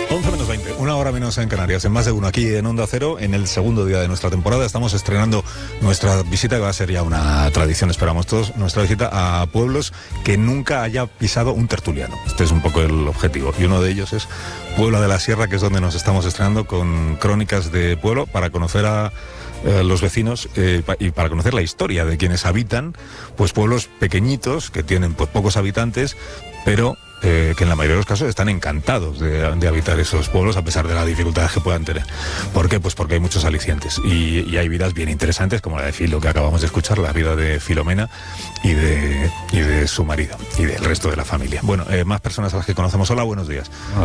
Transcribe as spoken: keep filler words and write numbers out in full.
once menos veinte, una hora menos en Canarias, en Más de Uno, aquí en Onda Cero, en el segundo día de nuestra temporada. Estamos estrenando nuestra visita, que va a ser ya una tradición, esperamos todos, nuestra visita a pueblos que nunca haya pisado un tertuliano. Este es un poco el objetivo, y uno de ellos es Puebla de la Sierra, que es donde nos estamos estrenando con Crónicas de Pueblo, para conocer a eh, los vecinos eh, y para conocer la historia de quienes habitan pues pueblos pequeñitos, que tienen pues pocos habitantes, pero Eh, que en la mayoría de los casos están encantados de, de habitar esos pueblos, a pesar de las dificultades que puedan tener. ¿Por qué? Pues porque hay muchos alicientes y, y hay vidas bien interesantes, como la de Filo, que acabamos de escuchar, la vida de Filomena y de, y de su marido y del resto de la familia. Bueno, eh, más personas a las que conocemos. Hola, buenos días.